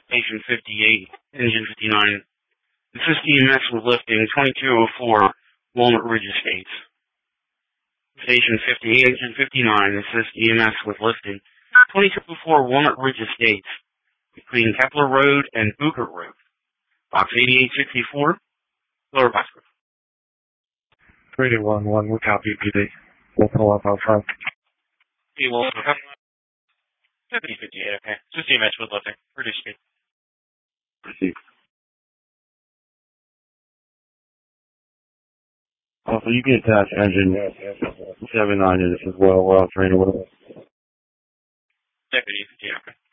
Station 58, Engine 59. Assist EMS with lifting 2204 Walnut Ridge Estates. Station 58, Engine 59. Assist EMS with lifting 2204 Walnut Ridge Estates between Kepler Road and Booker Road. Box 8864, Lower Boxwood. 3211, we copy PD. We'll pull up out front. Okay, well, Deputy 58, okay. Assist EMS with lifting. Reduce speed. Proceed. Also, you can attach engine 79 as well while training with it. Deputy 58, okay.